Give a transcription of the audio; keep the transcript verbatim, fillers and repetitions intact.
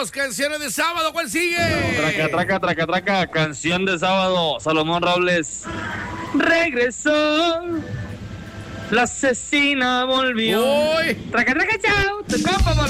Vámonos, canciones de sábado, ¿cuál sigue? Traca, traca, traca, traca, canción de sábado. Salomón Robles. Regresó. La asesina volvió. Uy. Traca, traca, chao. Te copa,